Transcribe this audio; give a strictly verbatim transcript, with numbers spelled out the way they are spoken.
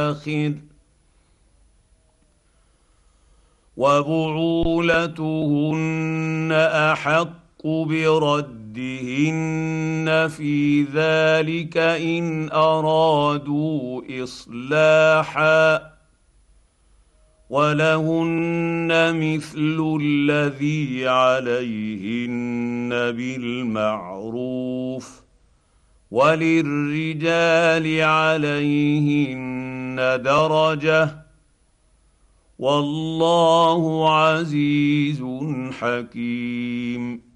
الآخر وبعولتهن أحق بردهن في ذلك إن أرادوا إصلاحا ولهن مثل الذي عليهن بالمعروف وللرجال عليهن درجة والله عزيز حكيم.